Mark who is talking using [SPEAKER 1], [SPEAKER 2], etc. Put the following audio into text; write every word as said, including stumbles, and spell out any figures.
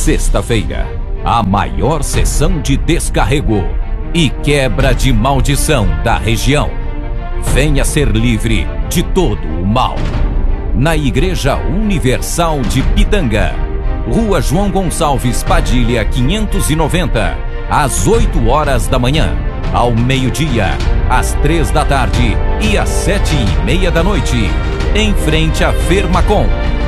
[SPEAKER 1] Sexta-feira, a maior sessão de descarrego e quebra de maldição da região. Venha ser livre de todo o mal. Na Igreja Universal de Pitanga, Rua João Gonçalves Padilha quinhentos e noventa, às oito horas da manhã, ao meio-dia, às três da tarde e às sete e meia da noite, em frente à Fermacom.